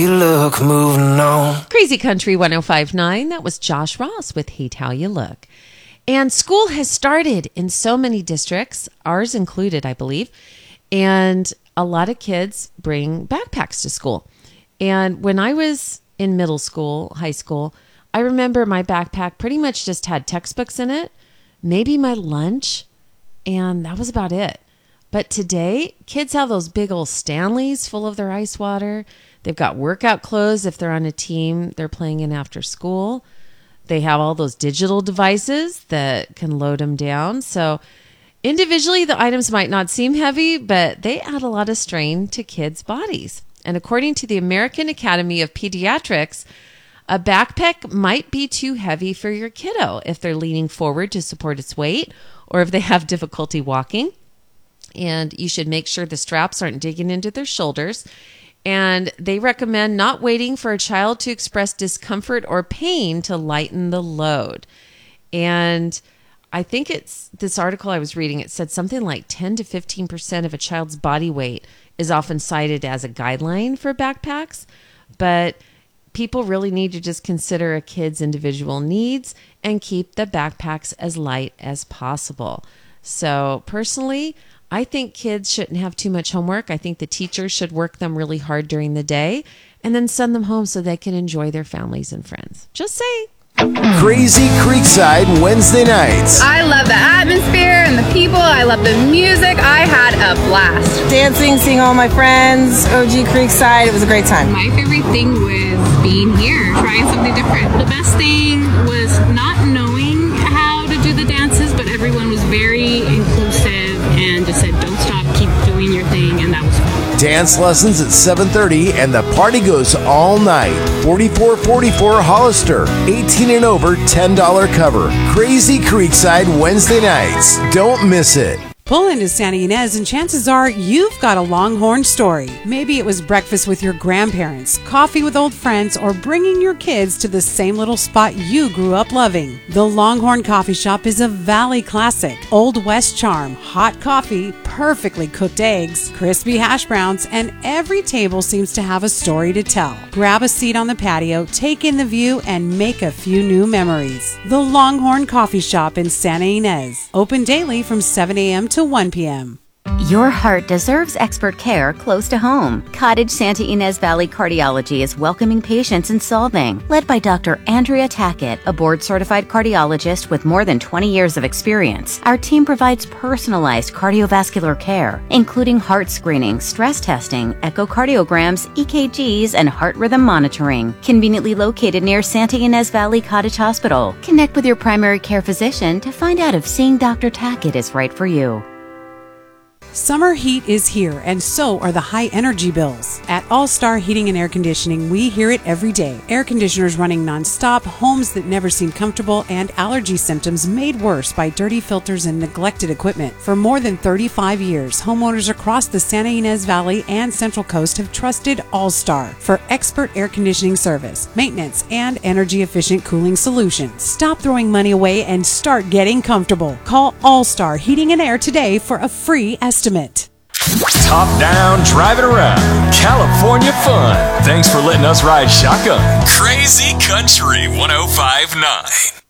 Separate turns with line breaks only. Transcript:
You look, moving on.
Crazy Country 105.9. That was Josh Ross with Hate How You Look. And school has started in so many districts, ours included, I believe. And a lot of kids bring backpacks to school. And when I was in middle school, high school, I remember my backpack pretty much just had textbooks in it, maybe my lunch, and that was about it. But today, kids have those big old Stanleys full of their ice water. They've got workout clothes if they're on a team they're playing in after school. They have all those digital devices that can load them down. So individually, the items might not seem heavy, but they add a lot of strain to kids' bodies. And according to the American Academy of Pediatrics, a backpack might be too heavy for your kiddo if they're leaning forward to support its weight or if they have difficulty walking. And you should make sure the straps aren't digging into their shoulders. And they recommend not waiting for a child to express discomfort or pain to lighten the load. And I think it's this article I was reading, it said something like 10 to 15% of a child's body weight is often cited as a guideline for backpacks. But people really need to just consider a kid's individual needs and keep the backpacks as light as possible. So personally, I think kids shouldn't have too much homework. I think the teachers should work them really hard during the day and then send them home so they can enjoy their families and friends. Just say.
Crazy Creekside Wednesday nights.
I love the atmosphere and the people. I love the music. I had a blast.
Dancing, seeing all my friends, OG Creekside. It was a great time.
My favorite thing was being here, trying something different. The best thing was not knowing how to do the dances, but everyone was very inclusive and just said, don't stop, keep doing your thing, and that was fun.
Dance lessons at 7:30 and the party goes all night. 4444 Hollister. 18 and over, $10 cover. Crazy Creekside Wednesday nights. Don't miss it.
Pull into Santa Ynez and chances are you've got a Longhorn story. Maybe it was breakfast with your grandparents, coffee with old friends, or bringing your kids to the same little spot you grew up loving. The Longhorn Coffee Shop is a Valley classic. Old West charm, hot coffee, perfectly cooked eggs, crispy hash browns, and every table seems to have a story to tell. Grab a seat on the patio, take in the view, and make a few new memories. The Longhorn Coffee Shop in Santa Ynez. Open daily from 7 a.m. to 1 p.m.
Your heart deserves expert care close to home. Cottage Santa Ynez Valley Cardiology is welcoming patients and solving. Led by Dr. Andrea Tackett, a board-certified cardiologist with more than 20 years of experience, our team provides personalized cardiovascular care, including heart screening, stress testing, echocardiograms, EKGs, and heart rhythm monitoring. Conveniently located near Santa Ynez Valley Cottage Hospital. Connect with your primary care physician to find out if seeing Dr. Tackett is right for you.
Summer heat is here, and so are the high energy bills. At All Star Heating and Air Conditioning, we hear it every day. Air conditioners running nonstop, homes that never seem comfortable, and allergy symptoms made worse by dirty filters and neglected equipment. For more than 35 years, homeowners across the Santa Ynez Valley and Central Coast have trusted All Star for expert air conditioning service, maintenance, and energy efficient cooling solutions. Stop throwing money away and start getting comfortable. Call All Star Heating and Air today for a free estimate.
Top down, driving around. California fun. Thanks for letting us ride shotgun. Crazy Country 105.9.